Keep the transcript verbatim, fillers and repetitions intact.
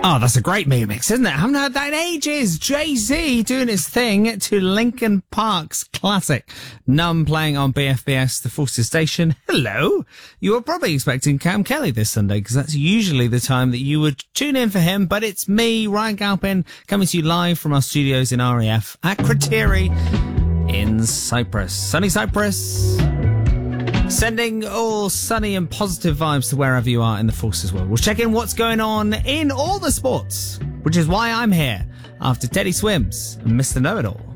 Oh, that's a great movie mix, isn't it? I haven't heard that in ages. Jay-Z doing his thing to Linkin Park's classic. Numb playing on B F B S, the Forces Station. Hello. You were probably expecting Cam Kelly this Sunday, because that's usually the time that you would tune in for him. But it's me, Ryan Galpin, coming to you live from our studios in R A F at Kriteri in Cyprus. Sunny Cyprus. Sending all sunny and positive vibes to wherever you are in the Forces world. We'll check in what's going on in all the sports, which is why I'm here after Teddy Swims and Mister Know-It-All.